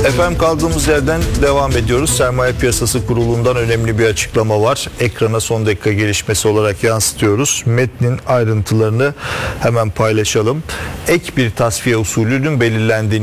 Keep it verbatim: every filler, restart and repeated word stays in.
Efendim kaldığımız yerden devam ediyoruz. Sermaye Piyasası Kurulu'ndan önemli bir açıklama var. Ekrana son dakika gelişmesi olarak yansıtıyoruz. Metnin ayrıntılarını hemen paylaşalım. Ek bir tasfiye usulünün belirlendiğini